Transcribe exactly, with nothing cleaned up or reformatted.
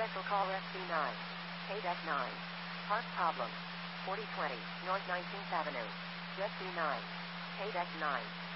Special call S C nine. K D E C nine. Park problem. forty twenty North nineteenth Avenue. S C nine. K D E C nine.